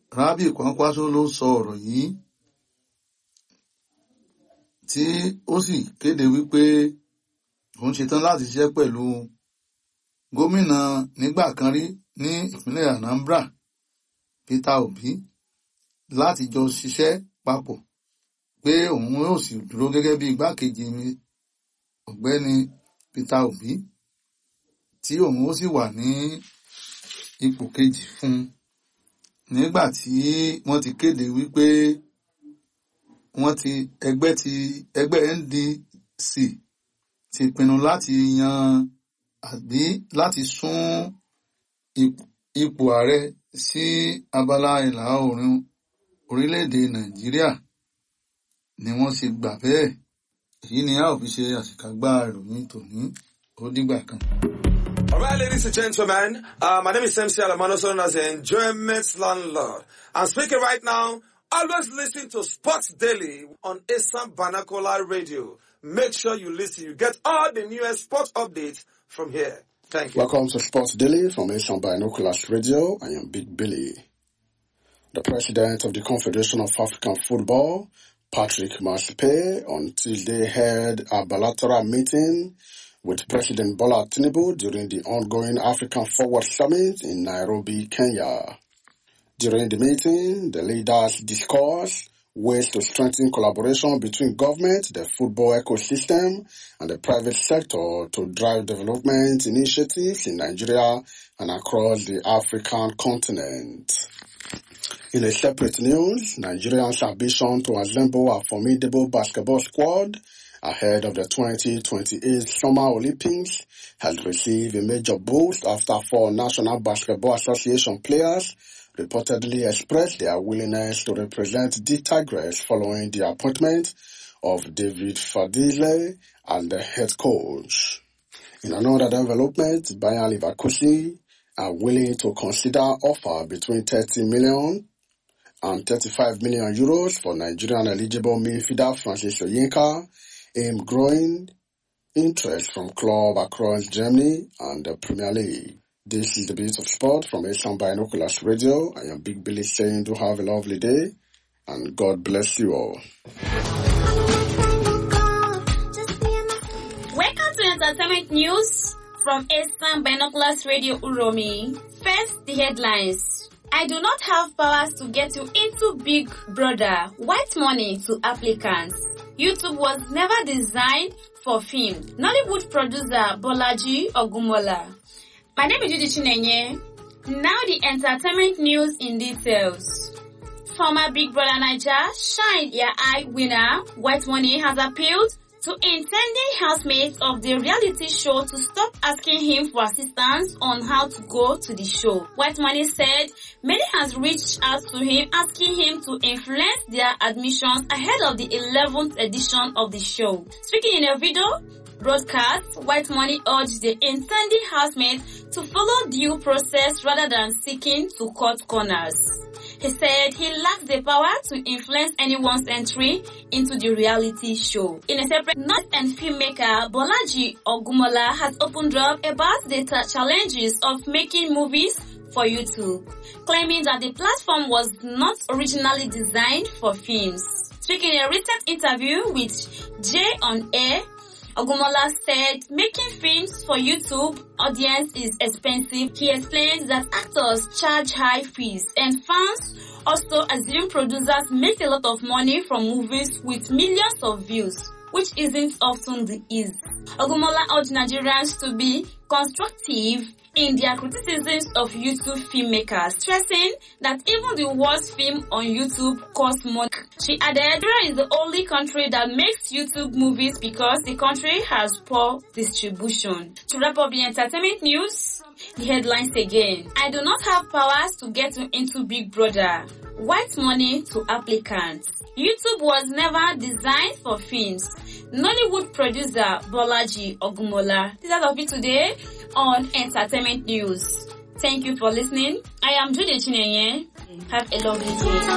Rabi Kwankwaso ló sọ ọ̀rọ̀ yìí tí ó sì kéde wípé òun ṣetán láti ṣiṣẹ́ pẹ̀lú gómìnà nígbà kan rí ní ìpínlẹ̀ Anambra Peter Obi láti jọ ṣiṣẹ́ papọ̀ pé òun yóò sì dúró gẹ́gẹ́ bí igbákejì ọ̀gbẹ́ni Peter Obi tí òun ó sì wà ní ipò kejì fún nígbà tí wọ́n ti kéde wípé ẹgbẹ́ NDC ti pinnu láti yan àbí láti sún ipò ààrẹ sí abala ìlà oòrùn orílẹ̀-èdè Nàìjíríà ni wọ́n ṣe gbà bẹ́ẹ̀. Èyí ni a ò fi ṣe àṣìkágbá ìròyìn tòní. Ó dìgbà kan. All right, ladies and gentlemen, my name is MC Alamano, known as the Enjoyment Landlord. I'm speaking right now. Always listen to Sports Daily on Assam Vernacular Radio. Make sure you listen. You get all the newest sports updates from here. Thank you. Welcome to Sports Daily from Assam Vernacular Radio. I am Big Billy. The president of the Confederation of African Football, Patrick Masipe, on Tuesday held a bilateral meeting with President Bola Tinubu during the ongoing African Forward Summit in Nairobi, Kenya. During the meeting, the leaders discussed ways to strengthen collaboration between government, the football ecosystem, and the private sector to drive development initiatives in Nigeria and across the African continent. In a separate news, Nigerians' ambition to assemble a formidable basketball squad ahead of the 2028 Summer Olympics has received a major boost after 4 National Basketball Association players reportedly expressed their willingness to represent the Tigers following the appointment of David Fadile as the head coach. In another development, Bayer Leverkusen are willing to consider offer between 30 million and 35 million euros for Nigerian eligible midfielder Francis Oyinka, aimed growing interest from clubs across Germany and the Premier League. This is the Beat of Sport from Assam Binoculars Radio. I am Big Billy saying do have a lovely day and God bless you all. Welcome to Entertainment News from Assam Binoculars Radio Uromi. First, the headlines. I do not have powers to get you into Big Brother. White money to applicants. YouTube was never designed for film. Nollywood producer Bolaji Ogumola. My name is Judy Chinenye. Now the entertainment news in details. Former Big Brother Naija Shine Your Eye winner White Money has appealed to intending housemates of the reality show to stop asking him for assistance on how to go to the show. White Money said many has reached out to him asking him to influence their admissions ahead of the 11th edition of the show. Speaking in a video broadcast, White Money urged the intending housemates to follow due process rather than seeking to cut corners. He said he lacks the power to influence anyone's entry into the reality show. In a separate note, and filmmaker Bolaji Ogumola has opened up about the challenges of making movies for YouTube, claiming that the platform was not originally designed for films. Speaking in a recent interview with Jay on Air, Ogumola said making films for YouTube audience is expensive. He explains that actors charge high fees and fans also assume producers make a lot of money from movies with millions of views, which isn't often the case. Ogumola urged Nigerians to be constructive in their criticisms of YouTube filmmakers, stressing that even the worst film on YouTube costs money. She added, Nigeria is the only country that makes YouTube movies because the country has poor distribution. To wrap up the entertainment news, the headlines again. I do not have powers to get you into Big Brother. White money to applicants. YouTube was never designed for films. Nollywood producer Bolaji Ogumola. This is all of it today on Entertainment News. Thank you for listening. I am Judy Chinenye. Have a lovely day.